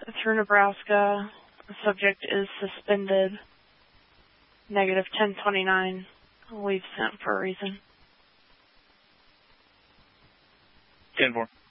through Nebraska. The subject is suspended. Negative 1029. Leave sent for a reason. 10-4.